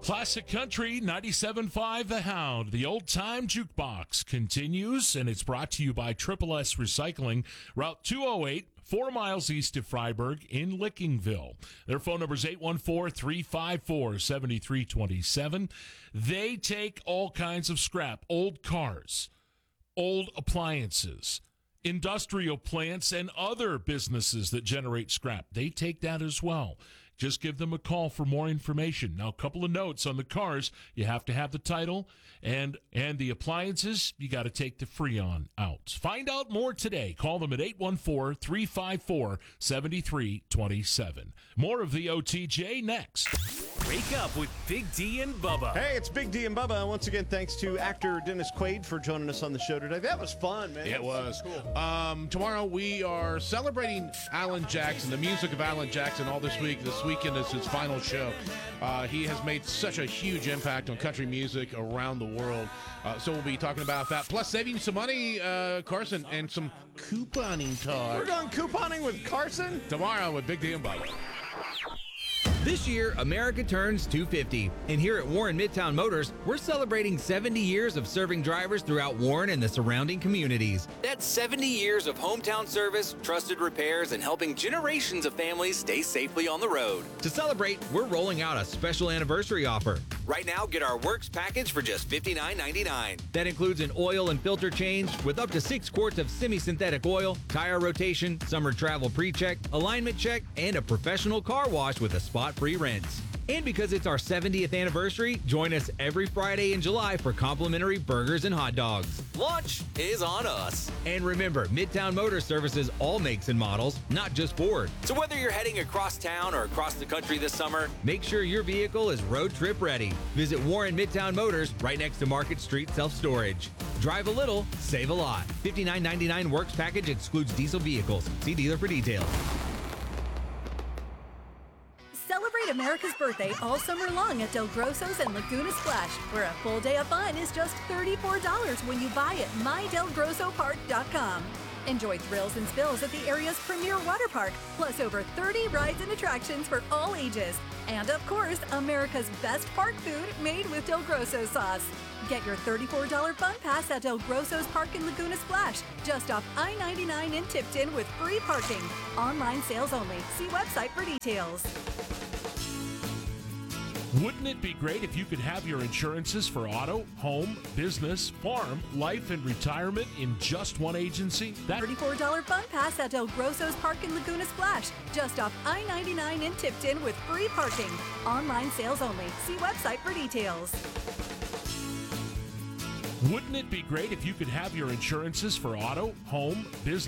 Classic Country 97.5 The Hound. The Old Time Jukebox continues, and it's brought to you by Triple S Recycling, Route 208, 4 miles east of Freiburg in Lickingville. Their phone number is 814-354-7327. They take all kinds of scrap, old cars, old appliances, industrial plants, and other businesses that generate scrap. They take that as well. Just give them a call for more information. Now, a couple of notes on the cars. You have to have the title, and the appliances, you got to take the Freon out. Find out more today. Call them at 814-354-7327. More of the OTJ next. Wake up with Big D and Bubba. Hey, it's Big D and Bubba. Once again, thanks to actor Dennis Quaid for joining us on the show today. That was fun, man. It was. Cool. Tomorrow we are celebrating Alan Jackson, the music of Alan Jackson, all this week. This weekend is his final show. He has made such a huge impact on country music around the world. So we'll be talking about that. Plus saving some money, Carson, and some couponing talk. We're going couponing with Carson? Tomorrow with Big D and Bubba. This year, America turns 250, and here at Warren Midtown Motors, we're celebrating 70 years of serving drivers throughout Warren and the surrounding communities. That's 70 years of hometown service, trusted repairs, and helping generations of families stay safely on the road. To celebrate, we're rolling out a special anniversary offer. Right now, get our Works package for just $59.99. That includes an oil and filter change with up to 6 quarts of semi-synthetic oil, tire rotation, summer travel pre-check, alignment check, and a professional car wash with a spot-free rinse. And because it's our 70th anniversary, join us every Friday in July for complimentary burgers and hot dogs. Lunch is on us. And remember, Midtown Motor services all makes and models, not just Ford. So whether you're heading across town or across the country this summer, make sure your vehicle is road trip ready. Visit Warren Midtown Motors right next to Market Street Self-Storage. Drive a little, save a lot. $59.99 Works package excludes diesel vehicles. See dealer for details. Celebrate America's birthday all summer long at Del Grosso's and Laguna Splash, where a full day of fun is just $34 when you buy at mydelgrossopark.com. Enjoy thrills and spills at the area's premier water park, plus over 30 rides and attractions for all ages. And of course, America's best park food made with Del Grosso sauce. Get your $34 fun pass at Del Grosso's Park in Laguna Splash, just off I-99 in Tipton with free parking. Online sales only. See website for details. Wouldn't it be great if you could have your insurances for auto, home, business, farm, life, and retirement in just one agency? That $34 fun pass at Del Grosso's Park in Laguna Splash, just off I-99 in Tipton with free parking. Online sales only. See website for details. Wouldn't it be great if you could have your insurances for auto, home, business,